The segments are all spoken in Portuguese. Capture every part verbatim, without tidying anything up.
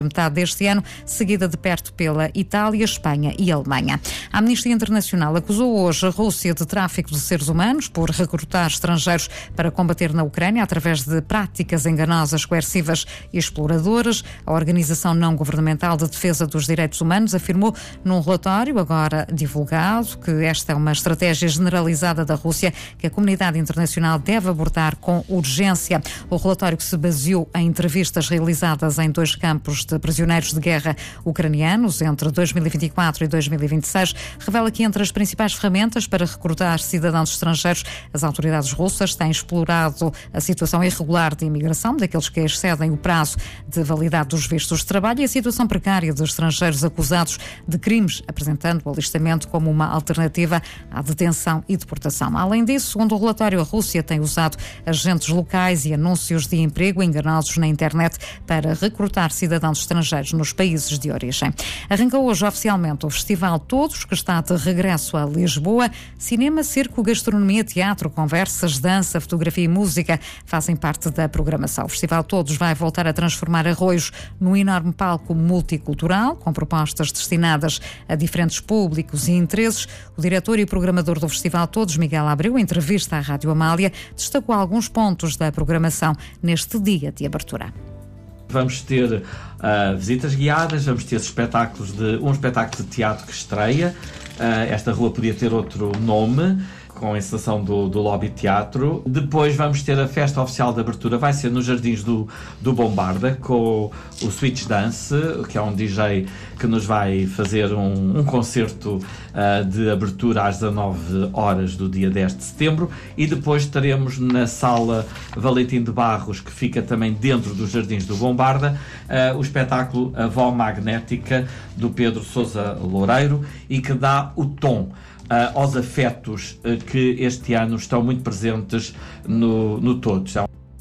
metade deste ano, seguida de perto pela Itália, Espanha e Alemanha. A Amnistia Internacional acusou hoje a Rússia de tráfico de seres humanos por recrutar estrangeiros para combater na Ucrânia através de práticas enganosas, coercivas e exploradoras. A Organização Não-Governamental de Defesa dos Direitos Humanos afirmou num relatório agora divulgado que esta é uma estratégia generalizada da Rússia que a comunidade internacional deve abordar com urgência. O relatório, que se baseou em entrevistas realizadas em dois campos de de prisioneiros de guerra ucranianos entre dois mil e vinte e quatro e dois mil e vinte e seis, revela que entre as principais ferramentas para recrutar cidadãos estrangeiros, as autoridades russas têm explorado a situação irregular de imigração daqueles que excedem o prazo de validade dos vistos de trabalho e a situação precária de estrangeiros acusados de crimes, apresentando o alistamento como uma alternativa à detenção e deportação. Além disso, segundo o relatório, a Rússia tem usado agentes locais e anúncios de emprego enganosos na internet para recrutar cidadãos estrangeiros nos países de origem. Arranca hoje oficialmente o Festival Todos, que está de regresso a Lisboa. Cinema, circo, gastronomia, teatro, conversas, dança, fotografia e música fazem parte da programação. O Festival Todos vai voltar a transformar Arroios num enorme palco multicultural, com propostas destinadas a diferentes públicos e interesses. O diretor e programador do Festival Todos, Miguel Abreu, em entrevista à Rádio Amália, destacou alguns pontos da programação neste dia de abertura. Vamos ter uh, visitas guiadas, vamos ter espetáculos de, um espetáculo de teatro que estreia. Uh, esta rua podia ter outro nome, com a encenação do, do Lobby Teatro. Depois vamos ter a festa oficial de abertura, vai ser nos Jardins do, do Bombarda, com o, o Switch Dance, que é um D J que nos vai fazer um, um concerto uh, de abertura às dezanove horas do dia dez de setembro. E depois estaremos na Sala Valentim de Barros, que fica também dentro dos Jardins do Bombarda, uh, o espetáculo A Vó Magnética, do Pedro Sousa Loureiro, e que dá o tom Uh, aos afetos uh, que este ano estão muito presentes no, no Todos.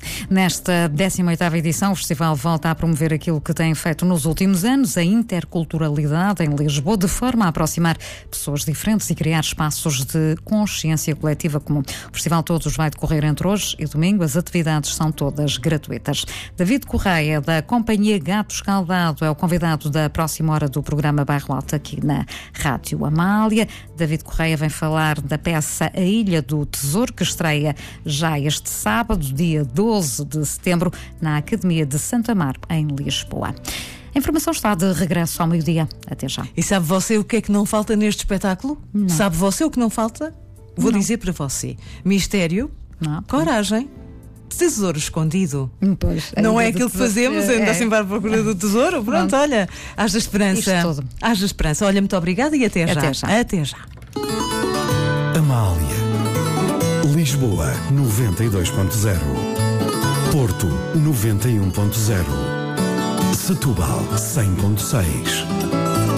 Nesta décima oitava edição, o festival volta a promover aquilo que tem feito nos últimos anos, a interculturalidade em Lisboa, de forma a aproximar pessoas diferentes e criar espaços de consciência coletiva comum. O Festival Todos vai decorrer entre hoje e domingo. As atividades são todas gratuitas. David Correia, da Companhia Gato Escaldado, é o convidado da próxima hora do programa Bairro Alto aqui na Rádio Amália. David Correia vem falar da peça A Ilha do Tesouro, que estreia já este sábado, dia doze de setembro, na Academia de Santa Mar, em Lisboa. A informação está de regresso ao meio-dia. Até já. E sabe você o que é que não falta neste espetáculo? Não. Sabe você o que não falta? Vou Não. dizer para você. Mistério, Não. coragem, tesouro escondido. Pois, Não é aquilo que fazemos, é, andar é. sempre à procura do tesouro. Pronto, Pronto. olha, haja esperança. Isto tudo. Haja esperança. Olha, muito obrigada e até já. Até já. Até já. Amália. Lisboa, noventa e dois ponto zero. Porto, noventa e um ponto zero. Setúbal, cem ponto seis.